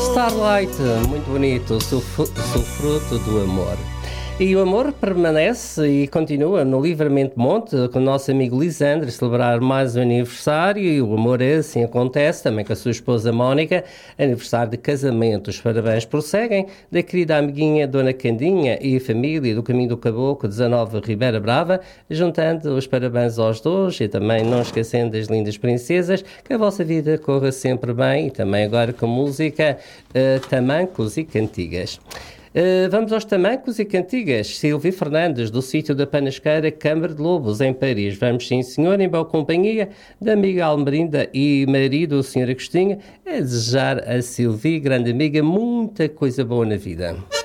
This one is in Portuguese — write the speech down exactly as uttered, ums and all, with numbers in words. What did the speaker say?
Starlight, muito bonito, sou, sou fruto do amor. E o amor permanece e continua no Livramento Monte, com o nosso amigo Lisandro, celebrar mais um aniversário, e o amor assim acontece também com a sua esposa Mónica, aniversário de casamento. Os parabéns prosseguem da querida amiguinha Dona Candinha e a família do Caminho do Caboclo dezanove Ribeira Brava, juntando os parabéns aos dois e também não esquecendo das lindas princesas, que a vossa vida corra sempre bem, e também agora com música, uh, tamancos e cantigas. Uh, vamos aos tamancos e cantigas. Silvia Fernandes, do sítio da Panasqueira, Câmara de Lobos, em Paris. Vamos, sim senhor, em boa companhia da amiga Almerinda e marido, o senhor Agostinho, a desejar a Silvia, grande amiga, muita coisa boa na vida.